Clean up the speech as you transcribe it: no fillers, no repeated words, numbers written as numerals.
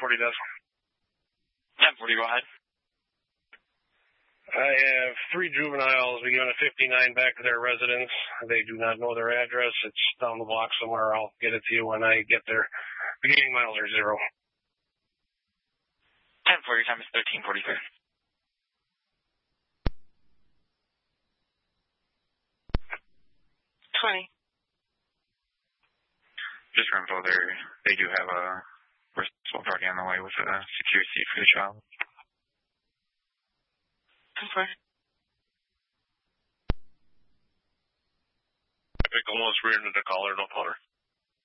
1040 does. 1040, go ahead. I have 3 juveniles. We given a 59 back to their residence. They do not know their address. It's down the block somewhere. I'll get it to you when I get there. Beginning miles are 0. 1040, time is 13:43. Just for info there, they do have a responsible party on the way with a secure seat for the child. 1040. Epic almost rear into the collar, no collar.